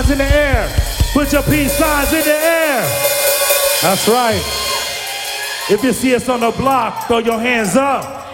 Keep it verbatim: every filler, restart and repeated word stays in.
signs in the air. Put your peace signs in the air. That's right. If you see us on the block, throw your hands up.